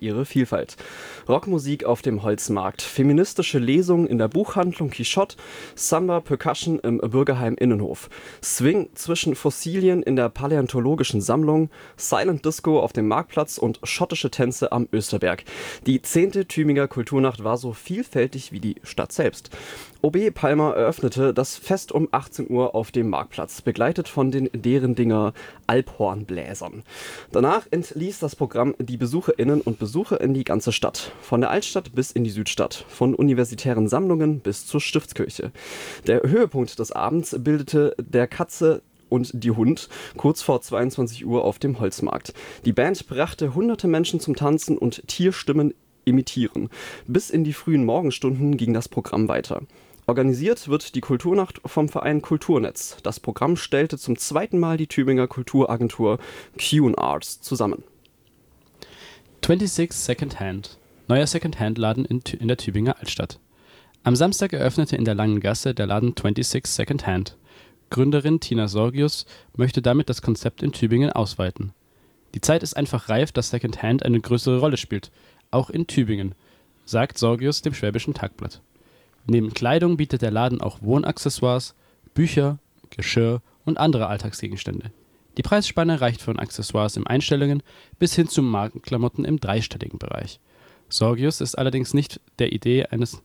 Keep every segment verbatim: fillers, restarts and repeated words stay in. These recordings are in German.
ihre Vielfalt. Rockmusik auf dem Holzmarkt, feministische Lesungen in der Buchhandlung Quichotte, Samba Percussion im Bürgerheim Innenhof, Swing zwischen Fossilien in der paläontologischen Sammlung, Silent Disco auf dem Marktplatz und schottische Tänze am Österberg. Die zehnte Tübinger Kulturnacht war so vielfältig wie die Stadt selbst. O B Palmer eröffnete das Fest um achtzehn Uhr auf dem Marktplatz, begleitet von den Derendinger Alphornbläsern. Danach entließ das Programm die BesucherInnen und Besucher in die ganze Stadt, von der Altstadt bis in die Südstadt, von universitären Sammlungen bis zur Stiftskirche. Der Höhepunkt des Abends bildete der Katze und die Hund kurz vor zweiundzwanzig Uhr auf dem Holzmarkt. Die Band brachte hunderte Menschen zum Tanzen und Tierstimmen imitieren. Bis in die frühen Morgenstunden ging das Programm weiter. Organisiert wird die Kulturnacht vom Verein Kulturnetz. Das Programm stellte zum zweiten Mal die Tübinger Kulturagentur Q and Arts zusammen. sechsundzwanzig Secondhand. Neuer Secondhand-Laden in, in der Tübinger Altstadt. Am Samstag eröffnete in der Langen Gasse der Laden sechsundzwanzig Secondhand. Gründerin Tina Sorgius möchte damit das Konzept in Tübingen ausweiten. Die Zeit ist einfach reif, dass Secondhand eine größere Rolle spielt, auch in Tübingen, sagt Sorgius dem Schwäbischen Tagblatt. Neben Kleidung bietet der Laden auch Wohnaccessoires, Bücher, Geschirr und andere Alltagsgegenstände. Die Preisspanne reicht von Accessoires im einstelligen bis hin zu Markenklamotten im dreistelligen Bereich. Sorgius ist allerdings nicht der Idee eines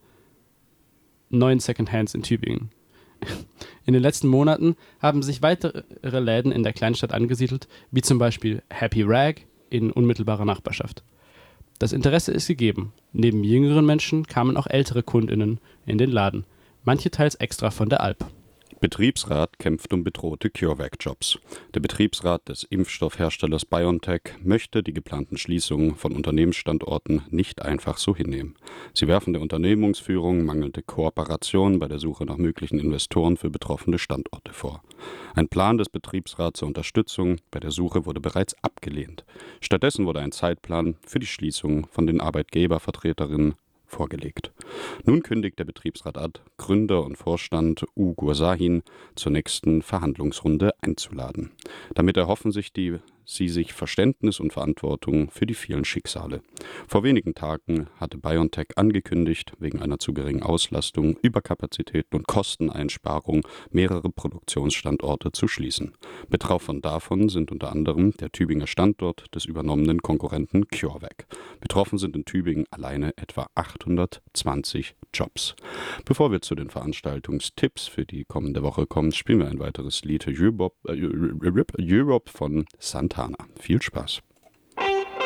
neuen Secondhands in Tübingen. In den letzten Monaten haben sich weitere Läden in der Kleinstadt angesiedelt, wie zum Beispiel Happy Rag in unmittelbarer Nachbarschaft. Das Interesse ist gegeben. Neben jüngeren Menschen kamen auch ältere KundInnen in den Laden, manche teils extra von der Alp. Betriebsrat kämpft um bedrohte CureVac-Jobs. Der Betriebsrat des Impfstoffherstellers BioNTech möchte die geplanten Schließungen von Unternehmensstandorten nicht einfach so hinnehmen. Sie werfen der Unternehmensführung mangelnde Kooperation bei der Suche nach möglichen Investoren für betroffene Standorte vor. Ein Plan des Betriebsrats zur Unterstützung bei der Suche wurde bereits abgelehnt. Stattdessen wurde ein Zeitplan für die Schließung von den Arbeitgebervertreterinnen vorgelegt. Nun kündigt der Betriebsrat an, Gründer und Vorstand Ugur Sahin zur nächsten Verhandlungsrunde einzuladen. Damit erhoffen sich die sie sich Verständnis und Verantwortung für die vielen Schicksale. Vor wenigen Tagen hatte BioNTech angekündigt, wegen einer zu geringen Auslastung, Überkapazitäten und Kosteneinsparung mehrere Produktionsstandorte zu schließen. Betroffen davon sind unter anderem der Tübinger Standort des übernommenen Konkurrenten CureVac. Betroffen sind in Tübingen alleine etwa achthundertzwanzig Jobs. Bevor wir zu den Veranstaltungstipps für die kommende Woche kommen, spielen wir ein weiteres Lied Europe, äh, Europe von Santana. Viel Spaß.